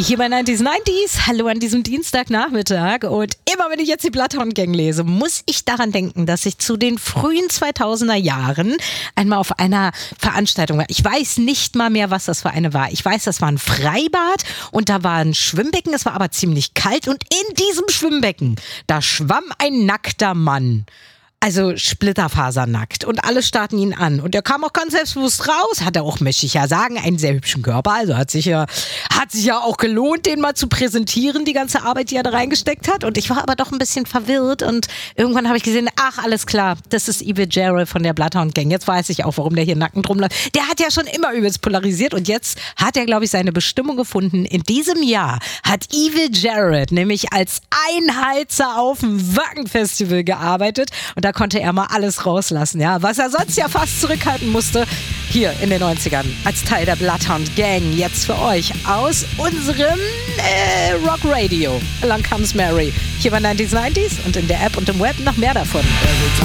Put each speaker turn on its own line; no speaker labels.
Hier bei 90s. Hallo an diesem Dienstagnachmittag. Und immer wenn ich jetzt die Bloodhound Gang lese, muss ich daran denken, dass ich zu den frühen 2000er Jahren einmal auf einer Veranstaltung war. Ich weiß nicht mal mehr, was das für eine war. Ich weiß, das war ein Freibad und da war ein Schwimmbecken. Es war aber ziemlich kalt und in diesem Schwimmbecken, da schwamm ein nackter Mann. Also splitterfasernackt und alle starrten ihn an und er kam auch ganz selbstbewusst raus, hat er auch, möchte ich ja sagen, einen sehr hübschen Körper, also hat sich ja auch gelohnt, den mal zu präsentieren, die ganze Arbeit, die er da reingesteckt hat, und ich war aber doch ein bisschen verwirrt und irgendwann habe ich gesehen, ach, alles klar, das ist Evil Jared von der Bloodhound Gang, jetzt weiß ich auch, warum der hier nackend rumläuft. Der hat ja schon immer übelst polarisiert und jetzt hat er, glaube ich, seine Bestimmung gefunden. In diesem Jahr hat Evil Jared nämlich als Einheizer auf dem Wacken-Festival gearbeitet und da konnte er mal alles rauslassen, ja, was er sonst ja fast zurückhalten musste, hier in den 90ern, als Teil der Bloodhound Gang, jetzt für euch aus unserem Rock Radio. Along Comes Mary, hier bei 90s und in der App und im Web noch mehr davon.